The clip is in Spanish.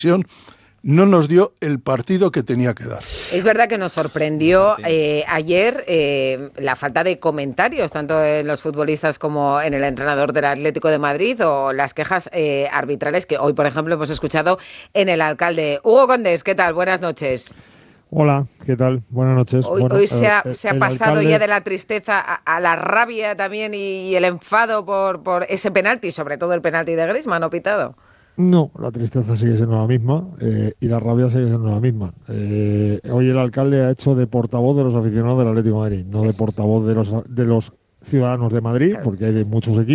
no nos dio el partido que tenía que dar. Es verdad que nos sorprendió ayer la falta de comentarios, tanto en los futbolistas como en el entrenador del Atlético de Madrid, o las quejas arbitrales que hoy, por ejemplo, hemos escuchado en el alcalde. Hugo Condés, ¿qué tal? Buenas noches. Hola, ¿qué tal? Buenas noches. Hoy se ha pasado alcalde... ya de la tristeza a la rabia también y el enfado por ese penalti, sobre todo el penalti de Griezmann, ¿no pitado? No, la tristeza sigue siendo la misma y la rabia sigue siendo la misma. Hoy el alcalde ha hecho de portavoz de los aficionados del Atlético de Madrid, no de portavoz de los ciudadanos de Madrid, porque hay de muchos equipos.